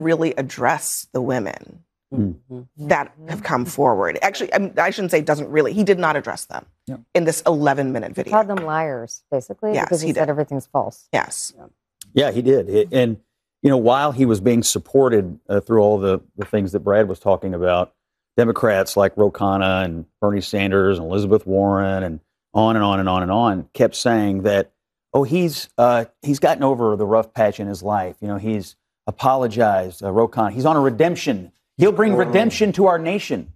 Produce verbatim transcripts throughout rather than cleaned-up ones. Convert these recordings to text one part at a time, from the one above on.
really address the women mm-hmm. that have come forward. Actually, I, mean, I shouldn't say doesn't really. He did not address them yeah. in this eleven-minute video. He called them liars, basically, yes, because he, he said did. everything's false. Yes. Yeah, yeah he did. It, and, you know, while he was being supported uh, through all the, the things that Brad was talking about, Democrats like Ro Khanna and Bernie Sanders and Elizabeth Warren and on and on and on and on kept saying that, oh, he's uh, he's gotten over the rough patch in his life. You know, he's apologized, uh, Ro Khanna. He's on a redemption. He'll bring redemption to our nation.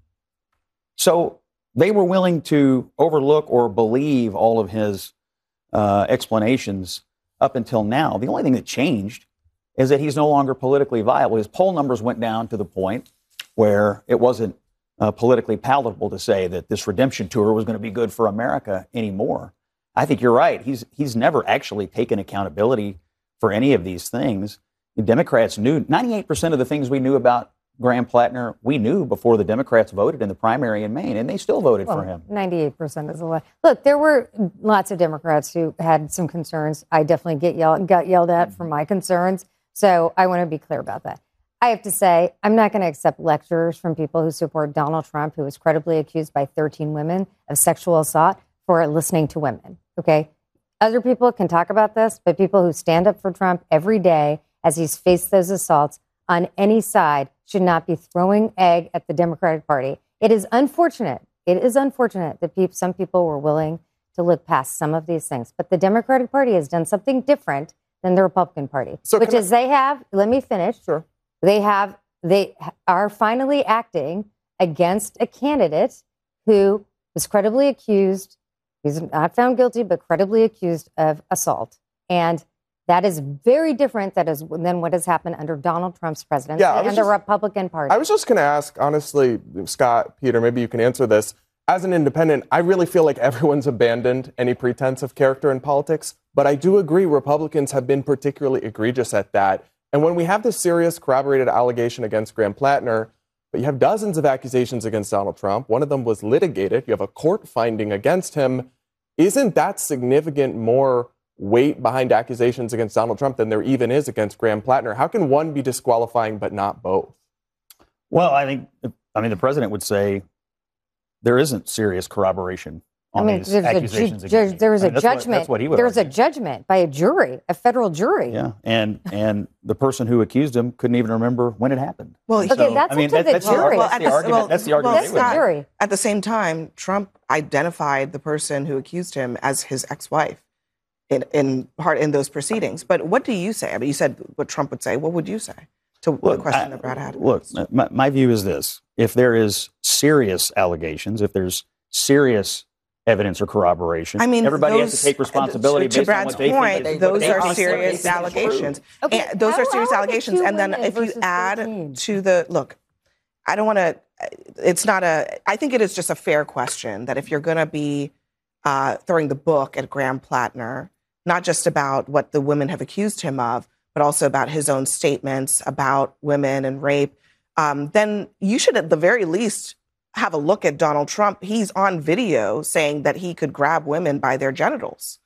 So they were willing to overlook or believe all of his uh, explanations up until now. The only thing that changed is that he's no longer politically viable. His poll numbers went down to the point where it wasn't uh, politically palatable to say that this redemption tour was going to be good for America anymore. I think you're right. He's he's never actually taken accountability for any of these things. The Democrats knew ninety-eight percent of the things we knew about Graham Plattner, we knew before the Democrats voted in the primary in Maine, and they still voted well, for him. ninety-eight percent is a lot. Look, there were lots of Democrats who had some concerns. I definitely get yelled, got yelled at for my concerns. So I want to be clear about that. I have to say, I'm not going to accept lectures from people who support Donald Trump, who was credibly accused by thirteen women of sexual assault, for listening to women. Okay? Other people can talk about this, but people who stand up for Trump every day as he's faced those assaults on any side should not be throwing egg at the Democratic Party. It is unfortunate. It is unfortunate that pe- some people were willing to look past some of these things. But the Democratic Party has done something different than the Republican Party, so which is I- they have, let me finish. Sure. They have, they are finally acting against a candidate who was credibly accused. He's not found guilty, but credibly accused of assault. And that is very different that is, than what has happened under Donald Trump's presidency Yeah, and just, the Republican Party. I was just going to ask, honestly, Scott, Peter, maybe you can answer this. As an independent, I really feel like everyone's abandoned any pretense of character in politics. But I do agree Republicans have been particularly egregious at that. And when we have this serious corroborated allegation against Graham Plattner, but you have dozens of accusations against Donald Trump, one of them was litigated, you have a court finding against him, isn't that significant more weight behind accusations against Donald Trump than there even is against Graham Plattner? How can one be disqualifying but not both? Well, I think, I mean, the president would say there isn't serious corroboration on I mean, these there's accusations a, ju- against him. there was I a mean, that's what- judgment. that's what he would there was a argue. judgment by a jury, a federal jury. Yeah, and and the person who accused him couldn't even remember when it happened. Well, Okay, So, that's I mean, up to that- the that's the jury. argu- Well, that's at the the- argument. well, That's the well, argument. That's they would the make. jury. At the same time, Trump identified the person who accused him as his ex-wife in in part in those proceedings. But what do you say? I mean, you said what Trump would say. What would you say to the question I- that Brad had? Look, my, my view is this: if there is serious allegations, if there's serious evidence or corroboration, I mean, everybody those, has to take responsibility. To, to based on Brad's what they point, think. those they are think serious is allegations. Okay, And those how- are serious how are the allegations. two And then women if you versus add thirteen? to the look, I don't want to. It's not a. I think it is just a fair question that if you're going to be uh, throwing the book at Graham Plattner, not just about what the women have accused him of, but also about his own statements about women and rape, um, then you should at the very least have a look at Donald Trump. He's on video saying that he could grab women by their genitals.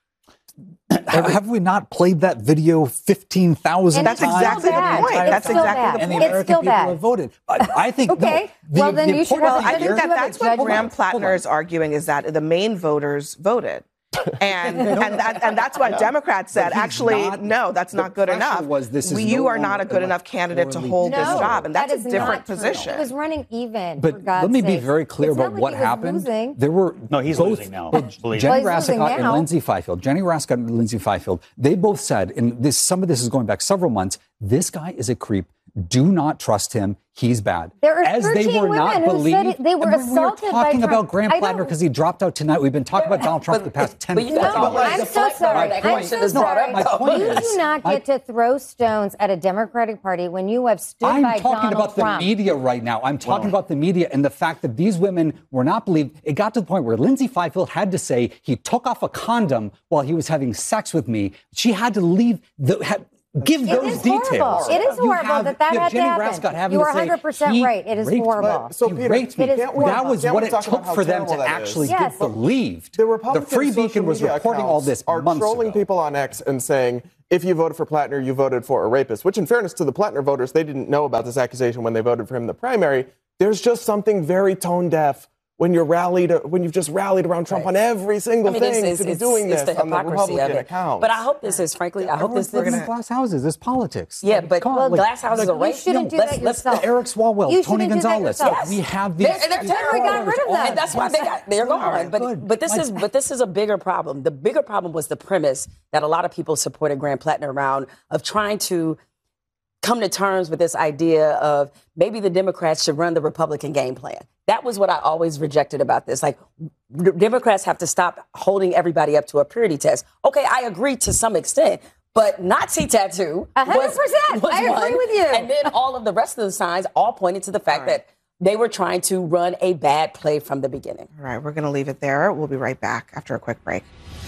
Have we not played that video fifteen thousand And times? it's still exactly the bad. point. It's That's still exactly bad. the And the point. It's American still people bad. have voted. I, I think, Okay, no, well, the, then the you should important have- I thing think here- that You have a that's what judgment. Graham Hold on, hold Plattner is on. arguing is that the Maine voters voted. And and, that, and that's what Democrats said. But he's Actually, not- no, that's the not good pressure enough. was this is you no are not longer a good enough candidate to electorally hold this No, job. And that's that a is different not true. position. It was running even. But for God's let me be sake. very clear It's not about like what he was happened. losing. There were No, he's both, losing now. both Believe Jenny Well, he's losing Rascott and now. Lindsay Fifield, Jenny Rascott and Lindsay Fifield, they both said, and this some of this is going back several months, this guy is a creep. Do not trust him. He's bad. There are As they thirteen were not women who believed, said it- they were and we assaulted by talking Trump. about Graham I Plattner don't- because he dropped out tonight. We've been talking about Donald Trump for the past ten but you No, talk about what I'm is so deflected. sorry. My I'm question so is not sorry. My point You is- do not my- get to throw stones at a Democratic Party when you have stood I'm by talking Donald about Trump. the media right now. I'm talking about the media and the fact that these women were not believed. It got to the point where Lindsay Fifield had to say he took off a condom while he was having sex with me. She had to leave the. Had, Give It those is horrible. details. It is You horrible have- that that you have had to Jenny happen. Rascott having You to are say, one hundred percent he right. It is raped me. horrible. But- so, He Peter, raped me. It is can't we- That was can't what we it talk took about how for them terrible to that actually is? Yes. get believed. The The Republican Free social Beacon was media reporting all accounts this are months trolling ago. people on X and saying, if you voted for Plattner, you voted for a rapist, which in fairness to the Plattner voters, they didn't know about this accusation when they voted for him in the primary. There's just something very tone deaf when you're rallied, when you've just rallied around Trump Right. on every single I mean, thing it's, it's, to be it's, doing it's this the on the hypocrisy Republican of it. account. But I hope this is, frankly, I hope this Everyone's living is. in glass houses. It's politics. Yeah, Like, but come on, well, like- glass houses like, are right. You shouldn't do let's, that let's, yourself. Eric Swalwell, You Tony shouldn't do that Gonzalez. yourself. We have these. They're, they're Henry got rid of them. And that's why they got they're gone. But good. but this My- is but this is a bigger problem. The bigger problem was the premise that a lot of people supported Graham Plattner around of trying to come to terms with this idea of maybe the Democrats should run the Republican game plan. That was what I always rejected about this. Like, d- Democrats have to stop holding everybody up to a purity test. Okay, I agree to some extent, but Nazi tattoo A hundred was, percent. was I agree one. with you. And then all of the rest of the signs all pointed to the fact All right. that they were trying to run a bad play from the beginning. All right, we're going to leave it there. We'll be right back after a quick break.